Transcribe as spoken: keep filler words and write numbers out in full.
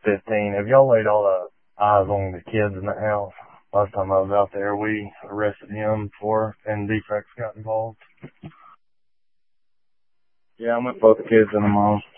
fifteen. Have y'all laid all the eyes on the kids in the house? Last time I was out there, we arrested him before, and defects got involved. Yeah, I'm with both the kids and the mom.